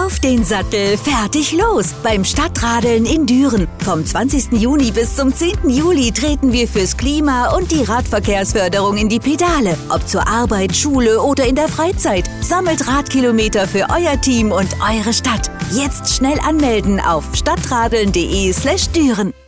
Auf den Sattel, fertig los beim Stadtradeln in Düren. Vom 20. Juni bis zum 10. Juli treten wir fürs Klima und die Radverkehrsförderung in die Pedale. Ob zur Arbeit, Schule oder in der Freizeit. Sammelt Radkilometer für euer Team und eure Stadt. Jetzt schnell anmelden auf stadtradeln.de/Düren.